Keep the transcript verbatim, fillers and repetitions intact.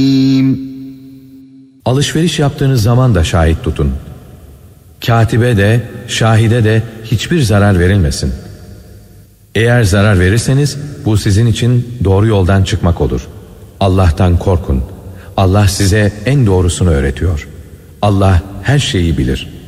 Alışveriş yaptığınız zaman da şahit tutun. Katibe de, şahide de hiçbir zarar verilmesin. Eğer zarar verirseniz bu sizin için doğru yoldan çıkmak olur. Allah'tan korkun. Allah size en doğrusunu öğretiyor. Allah her şeyi bilir.